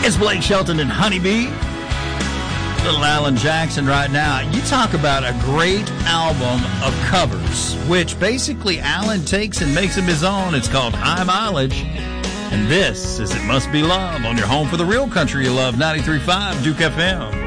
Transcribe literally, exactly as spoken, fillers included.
It's Blake Shelton and Honeybee. Little Alan Jackson right now. You talk about a great album of covers, which basically Alan takes and makes him his own. It's called High Mileage. And this is It Must Be Love on your home for the real country you love, ninety-three point five Duke F M.